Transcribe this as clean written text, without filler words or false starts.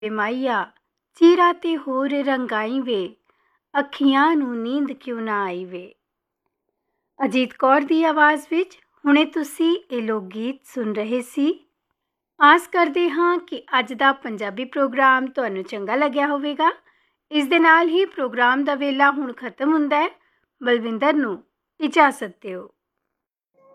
ਵੇ ਮਾਈਆ ਚੀਰਾ ਤੇ ਹੋਰ ਰੰਗਾਈ ਵੇ, ਅੱਖੀਆਂ ਨੂੰ ਨੀਂਦ ਕਿਉਂ ਨਾ ਆਈ ਵੇ। ਅਜੀਤ ਕੌਰ ਦੀ ਆਵਾਜ਼ ਵਿੱਚ ਹੁਣੇ ਤੁਸੀਂ ਇਹ ਲੋਕ ਗੀਤ ਸੁਣ ਰਹੇ ਸੀ। ਆਸ ਕਰਦੇ ਹਾਂ ਕਿ ਅੱਜ ਦਾ ਪੰਜਾਬੀ ਪ੍ਰੋਗਰਾਮ ਤੁਹਾਨੂੰ ਚੰਗਾ ਲੱਗਿਆ ਹੋਵੇਗਾ। ਇਸ ਦੇ ਨਾਲ ਹੀ ਪ੍ਰੋਗਰਾਮ ਦਾ ਵੇਲਾ ਹੁਣ ਖਤਮ ਹੁੰਦਾ ਹੈ। ਬਲਵਿੰਦਰ ਨੂੰ ਇਜਾਜ਼ਤ ਦਿਓ।